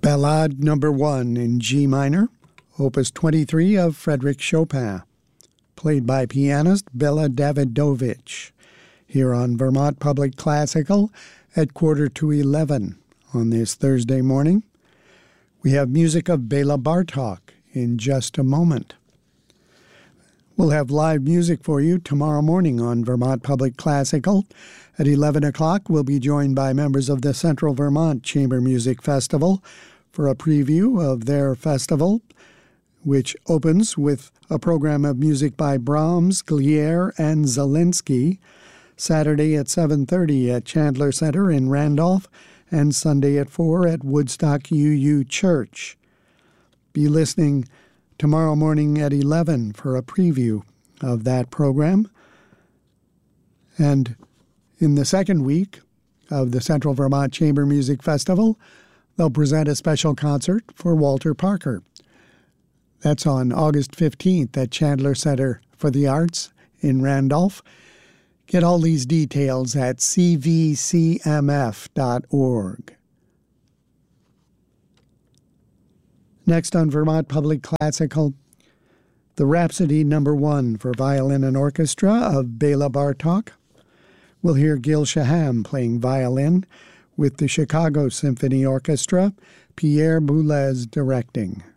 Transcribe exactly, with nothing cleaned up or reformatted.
Ballade number one in G minor, opus twenty-three of Frédéric Chopin, played by pianist Bela Davidovich, here on Vermont Public Classical at quarter to eleven on this Thursday morning. We have music of Bela Bartok in just a moment. We'll have live music for you tomorrow morning on Vermont Public Classical. At eleven o'clock, we'll be joined by members of the Central Vermont Chamber Music Festival for a preview of their festival, which opens with a program of music by Brahms, Glier, and Zelensky, Saturday at seven thirty at Chandler Center in Randolph, and Sunday at four at Woodstock U U Church. Be listening tomorrow morning at eleven for a preview of that program. And in the second week of the Central Vermont Chamber Music Festival, they'll present a special concert for Walter Parker. That's on August fifteenth at Chandler Center for the Arts in Randolph. Get all these details at c v c m f dot org. Next on Vermont Public Classical, the Rhapsody number one for violin and orchestra of Bela Bartok. We'll hear Gil Shaham playing violin with the Chicago Symphony Orchestra, Pierre Boulez directing.